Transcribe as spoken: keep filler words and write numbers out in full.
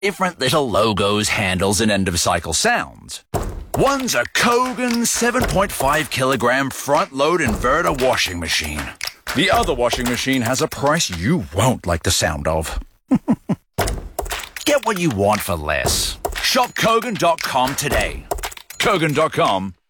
different little logos, handles, and end-of-cycle sounds. One's a Kogan seven point five kilogram front-load inverter washing machine. The other washing machine has a price you won't like the sound of. Get what you want for less. Shop Kogan dot com today. Kogan dot com.